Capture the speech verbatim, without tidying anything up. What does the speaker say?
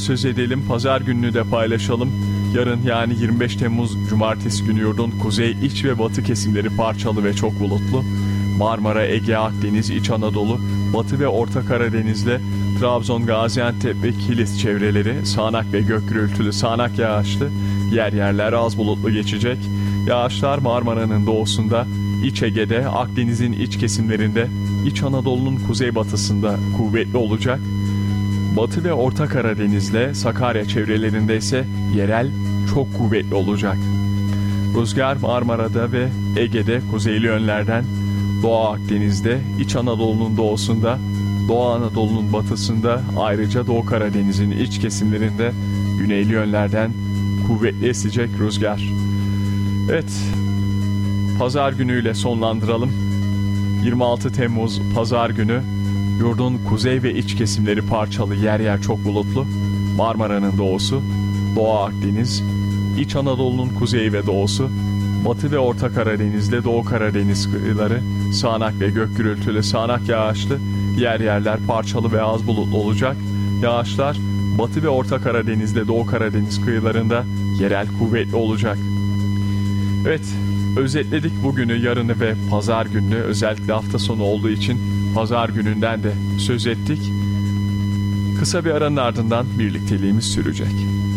söz edelim. Pazar gününü de paylaşalım. Yarın yani yirmi beş Temmuz Cumartesi günü yurdun kuzey, iç ve batı kesimleri parçalı ve çok bulutlu. Marmara, Ege, Akdeniz, İç Anadolu, Batı ve Orta Karadeniz'le Trabzon, Gaziantep ve Kilis çevreleri sağanak ve gök gürültülü, sağanak yağışlı, yer yerler az bulutlu geçecek. Yağışlar Marmara'nın doğusunda, İç Ege'de, Akdeniz'in iç kesimlerinde, İç Anadolu'nun kuzeybatısında kuvvetli olacak. Batı ve Orta Karadeniz'le Sakarya çevrelerinde ise yerel çok kuvvetli olacak. Rüzgar Marmara'da ve Ege'de kuzeyli yönlerden, Doğu Akdeniz'de, İç Anadolu'nun doğusunda, Doğu Anadolu'nun batısında, ayrıca Doğu Karadeniz'in iç kesimlerinde güneyli yönlerden kuvvetli esecek rüzgar. Evet, pazar günüyle sonlandıralım. yirmi altı Temmuz pazar günü yurdun kuzey ve iç kesimleri parçalı, yer yer çok bulutlu. Marmara'nın doğusu, Doğu Akdeniz, İç Anadolu'nun kuzeyi ve doğusu, Batı ve Orta Karadeniz'de Doğu Karadeniz kıyıları sağanak ve gök gürültülü, sağanak yağışlı, yer yerler parçalı ve az bulutlu olacak. Yağışlar Batı ve Orta Karadeniz'de Doğu Karadeniz kıyılarında yerel kuvvetli olacak. Evet, özetledik bugünü, yarını ve pazar gününü. Özellikle hafta sonu olduğu için pazar gününden de söz ettik. Kısa bir aranın ardından birlikteliğimiz sürecek.